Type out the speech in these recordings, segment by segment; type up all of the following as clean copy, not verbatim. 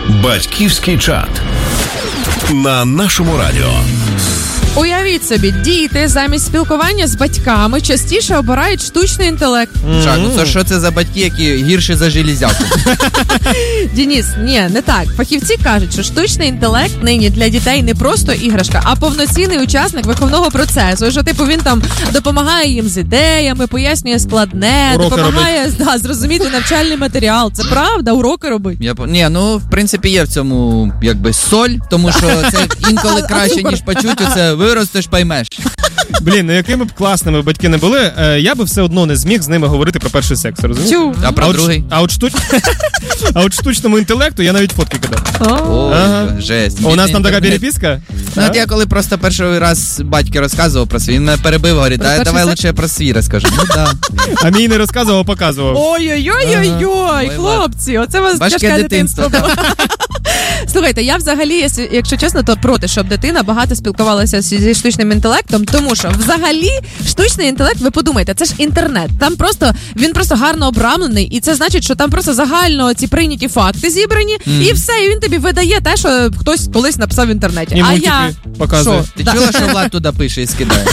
Батьківський чат на нашому радіо. Уявіть собі, діти замість спілкування з батьками частіше обирають штучний інтелект. Жак, ну це що це за батьки, які гірші за железяку? Денис, ні, не так. Фахівці кажуть, що штучний інтелект нині для дітей не просто іграшка, а повноцінний учасник виховного процесу. Що, типу, він там допомагає їм з ідеями, пояснює складне, уроки допомагає зрозуміти навчальний матеріал. Це правда, уроки робить. Ні, ну, в принципі, є в цьому, якби, соль, тому що це інколи краще, ніж почуть, це виростеш, поймеш. Блін, ну якими б класними батьки не були, я би все одно не зміг з ними говорити про перший секс, розумієш? А про другий? А от штучному інтелекту я навіть фотки кидав. Ой, жесть. У нас там така переписка? Ну, от я коли просто перший раз батьки розказував про свій, він мене перебив, говорить, давай лучше про свій розкажу. Ну, да. А мій не розказував, а показував. Ой-ой-ой-ой-ой, хлопці, оце у вас тяжке дитинство було. Слухайте, я взагалі, якщо чесно, то проти, щоб дитина багато спілкувалася зі штучним інтелектом, тому що взагалі штучний інтелект, ви подумайте, це ж інтернет. Там він просто гарно обрамлений, і це значить, що там просто загально ці прийняті факти зібрані, і все, і він тобі видає те, що хтось колись написав в інтернеті. І мультики показує. Ти чула, що Влад туди пише і скидає?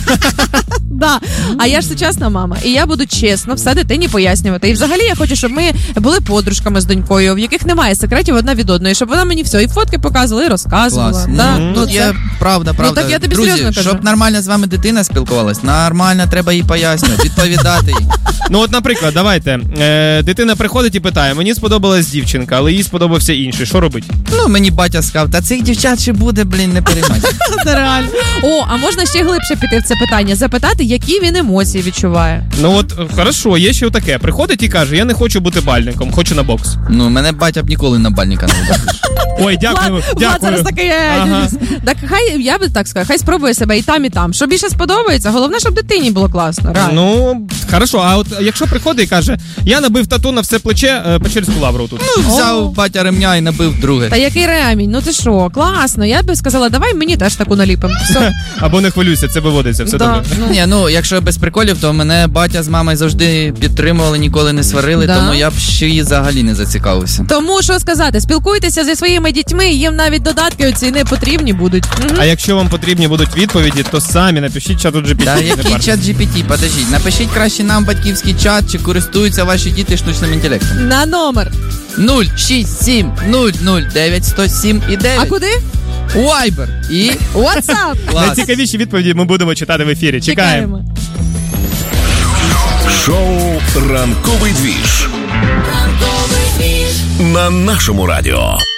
Да. А я ж сучасна мама, і я буду чесно все дитині пояснювати. І взагалі я хочу, щоб ми були подружками з донькою, в яких немає секретів одна від одної, щоб вона мені все, і фотки показувала, і розказувала. Клас. Да. Тут є правда. Ну, так я тобі Друзі, серйозно кажу. щоб нормально з вами дитина спілкувалась, нормально треба їй пояснювати, відповідати їй. Ну от, наприклад, давайте, дитина приходить і питає, мені сподобалась дівчинка, але їй сподобався інший, що робить? Ну, мені батя сказав, та цих дівчат ще буде, не переймайся. Це реально. О, а можна ще глибше піти в це питання, запитати, які він емоції відчуває. Ну от, хорошо, є ще таке. Приходить і каже, я не хочу бути бальником, хочу на бокс. Ну, мене батя б ніколи на бальника не видав. Ой, дякую. Влад зараз такий, так хай, я би так сказав, хай спробує себе і там. Що більше сподобається, головне, щоб дитині було класно, реально. Ну, хорошо, а от якщо приходить і каже, я набив тату на все плече Печерську Лавру тут. Ну, взяв батя ремня і набив друге. Та який ремінь, ну ти що, класно, я би сказала, давай мені теж таку наліпимо. Або не хвилюйся, це виводиться, все добре. Ні, ну, якщо без приколів, то мене батя з мамою завжди підтримували, ніколи не сварили, тому я б ще її взагалі не зацікавився. Тому, що сказати, спілкуйтеся зі своїми дітьми, їм навіть додатки оці не потрібні будуть. А якщо вам потрібні будуть відповіді, то самі напишіть чату GPT. Та який чат GPT? Подождіть, напишіть краще нам батьківський чат, чи користуються ваші діти штучним інтелектом. На номер 067 009 107 і 9. А куди? Viber і WhatsApp. Найцікавіші відповіді ми будемо читати в ефірі. Чекаємо. Шоу «Ранковий двіж» на нашому радіо.